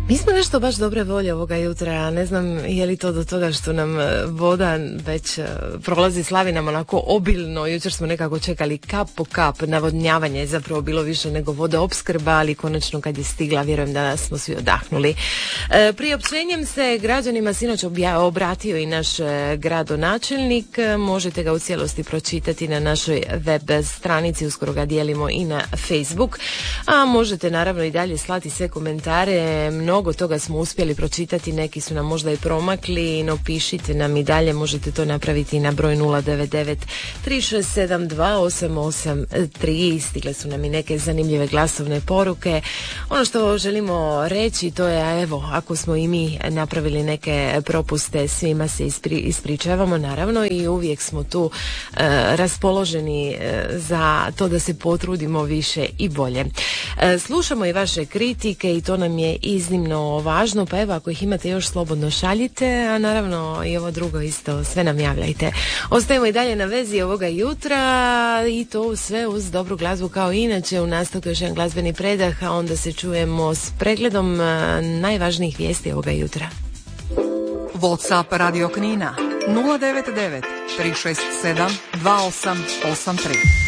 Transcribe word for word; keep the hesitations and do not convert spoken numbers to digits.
Mi smo nešto baš dobre volje ovoga jutra, ne znam je li to do toga što nam voda već prolazi slavinama onako obilno, jučer smo nekako čekali kap po kap, navodnjavanje je zapravo bilo više nego vodoopskrba, ali konačno kad je stigla vjerujem da smo svi odahnuli. E, priopćenjem se građanima sinoć obja- obratio i naš gradonačelnik, možete ga u cijelosti pročitati na našoj web stranici, uskoro ga dijelimo i na Facebook, a možete naravno i dalje slati sve komentare, mnogo toga smo uspjeli pročitati, neki su nam možda i promakli, no pišite nam i dalje, možete to napraviti na broj nula devet devet tri šest sedam dva osam osam tri, stigle su nam i neke zanimljive glasovne poruke. Ono što želimo reći to je, evo, ako smo i mi napravili neke propuste, svima se ispri, ispričavamo naravno i uvijek smo tu e, raspoloženi e, za to da se potrudimo više i bolje. E, slušamo i vaše kritike i to nam je iznimno važno, pa evo ako ih imate još slobodno šaljite, a naravno i ovo drugo isto, sve nam javljajte. Ostajemo i dalje na vezi ovoga jutra i to sve uz dobru glazbu kao inače, u nastavku još jedan glazbeni predah, a onda se čujemo s pregledom najvažnijih vijesti ovoga jutra. WhatsApp Radio Knina nula devet devet tri šest sedam dva osam osam tri.